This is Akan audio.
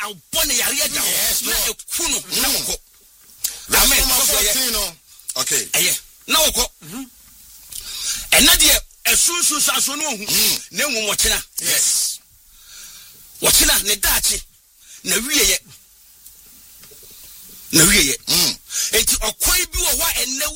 abone yare agya na ekunu na wokɔ amen okay na wokɔ ɛna de esunsun saso no hu na enwu wɔkyena yes wɔkyena ne daachi na wieye enti ɔkɔi bi wɔ hɔ ɛnɛ